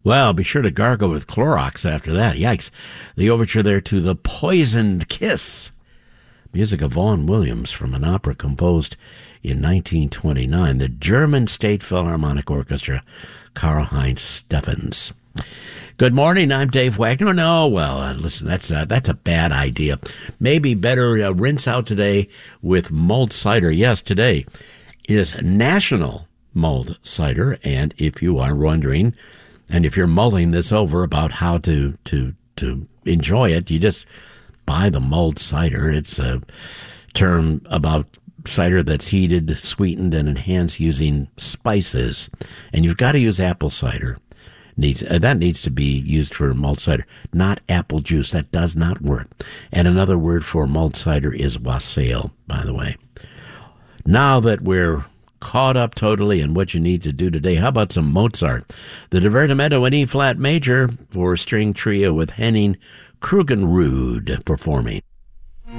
Well, be sure to gargle with Clorox after that. Yikes. The overture there to The Poisoned Kiss. Music of Vaughan Williams from an opera composed in 1929. The German State Philharmonic Orchestra, Karl-Heinz Steffens. Good morning, I'm Dave Wagner. No, well, listen, that's a bad idea. Maybe better rinse out today with mulled cider. Yes, today is National Mulled Cider, and if you are wondering, and if you're mulling this over about how to enjoy it, you just buy the mulled cider. It's a term about cider that's heated, sweetened, and enhanced using spices, and you've got to use apple cider. That needs to be used for mulled cider, not apple juice. That does not work. And another word for mulled cider is wassail, by the way. Now that we're caught up totally in what you need to do today, how about some Mozart? The Divertimento in E-flat major for string trio with Henning Krugenrud performing.